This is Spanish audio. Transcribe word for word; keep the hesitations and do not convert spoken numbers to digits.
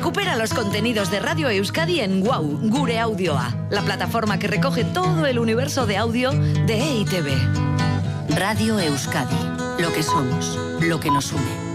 Recupera los contenidos de Radio Euskadi en Wow, Gure Audioa, la plataforma que recoge todo el universo de audio de E I Te Be. Radio Euskadi, lo que somos, lo que nos une.